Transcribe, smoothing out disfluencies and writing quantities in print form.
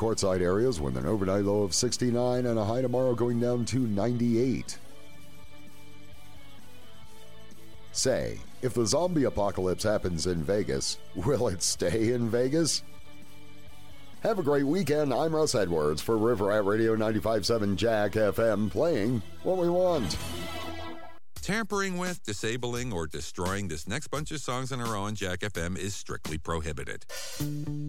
courtside areas with an overnight low of 69 and a high tomorrow going down to 98. Say, if the zombie apocalypse happens in Vegas, will it stay in Vegas? Have a great weekend. I'm Russ Edwards for River Rat Radio 95.7 Jack FM, playing what we want. Tampering with, disabling, or destroying this next bunch of songs on our own Jack FM is strictly prohibited.